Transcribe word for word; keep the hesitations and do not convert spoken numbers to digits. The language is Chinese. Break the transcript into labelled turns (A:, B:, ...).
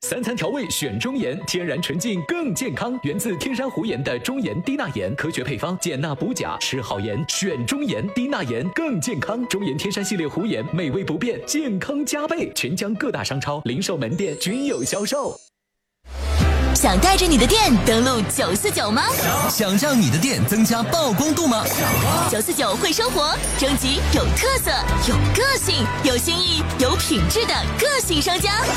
A: 三餐调味选中盐，天然纯净更健康，源自天山湖盐的中盐低钠盐，科学配方，减钠补钾，吃好盐选中盐，低钠盐更健康。中盐天山系列湖盐，美味不变，健康加倍，全疆各大商超、零售门店均有销售。
B: 想带着你的店登录九四九吗？
C: 想让你的店增加曝光度吗？
B: 九四九会生活征集有特色、有个性、有新意、有品质的个性商家，